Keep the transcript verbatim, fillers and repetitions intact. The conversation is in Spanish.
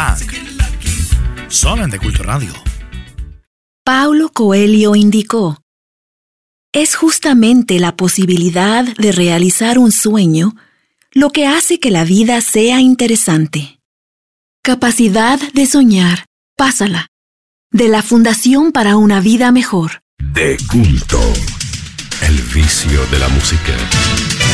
Funk. Solo en The Culto Radio. Paulo Coelho indicó: es justamente la posibilidad de realizar un sueño lo que hace que la vida sea interesante. Capacidad de soñar, pásala. De la Fundación para una Vida Mejor. De Culto. El vicio de la música.